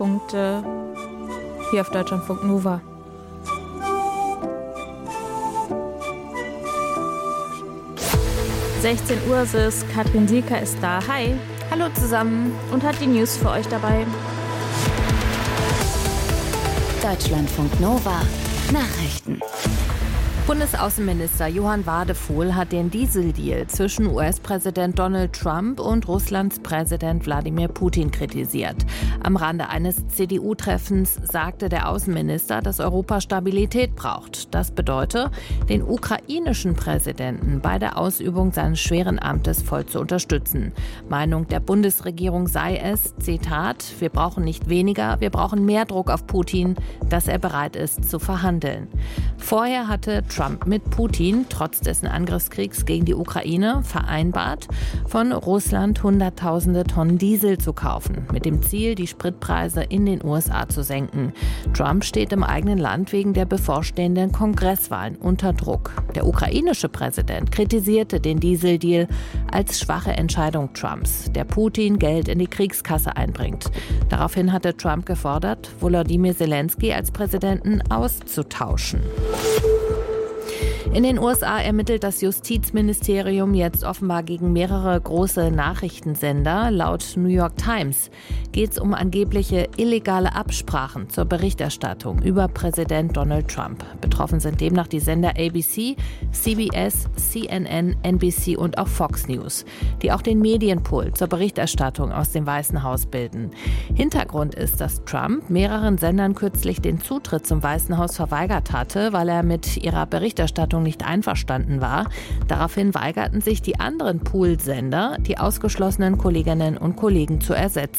Punkte hier auf Deutschlandfunk Nova. (16 Uhr) ist Katrin Sielker ist da. Hi. Hallo zusammen. Und hat die News für euch dabei. Deutschlandfunk Nova Nachrichten. Bundesaußenminister Johann Wadefuhl hat den Dieseldeal zwischen US-Präsident Donald Trump und Russlands Präsident Wladimir Putin kritisiert. Am Rande eines CDU-Treffens sagte der Außenminister, dass Europa Stabilität braucht. Das bedeutet, den ukrainischen Präsidenten bei der Ausübung seines schweren Amtes voll zu unterstützen. Meinung der Bundesregierung sei es, Zitat, wir brauchen nicht weniger, wir brauchen mehr Druck auf Putin, dass er bereit ist zu verhandeln. Vorher hatte Trump mit Putin, trotz dessen Angriffskriegs gegen die Ukraine, vereinbart, von Russland Hunderttausende Tonnen Diesel zu kaufen, mit dem Ziel, die Spritpreise in den USA zu senken. Trump steht im eigenen Land wegen der bevorstehenden Kongresswahlen unter Druck. Der ukrainische Präsident kritisierte den Dieseldeal als schwache Entscheidung Trumps, der Putin Geld in die Kriegskasse einbringt. Daraufhin hatte Trump gefordert, Volodymyr Zelensky als Präsidenten auszutauschen. In den USA ermittelt das Justizministerium jetzt offenbar gegen mehrere große Nachrichtensender. Laut New York Times geht es um angebliche illegale Absprachen zur Berichterstattung über Präsident Donald Trump. Betroffen sind demnach die Sender ABC, CBS, CNN, NBC und auch Fox News, die auch den Medienpool zur Berichterstattung aus dem Weißen Haus bilden. Hintergrund ist, dass Trump mehreren Sendern kürzlich den Zutritt zum Weißen Haus verweigert hatte, weil er mit ihrer Berichterstattung nicht einverstanden war. Daraufhin weigerten sich die anderen Pool-Sender, die ausgeschlossenen Kolleginnen und Kollegen zu ersetzen.